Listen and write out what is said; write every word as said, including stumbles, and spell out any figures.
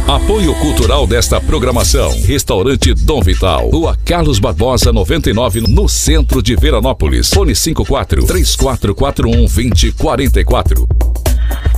Apoio cultural desta programação: Restaurante Dom Vital, Rua Carlos Barbosa noventa e nove, no centro de Veranópolis. Fone cinco quatro, três quatro quatro um, dois zero quatro quatro.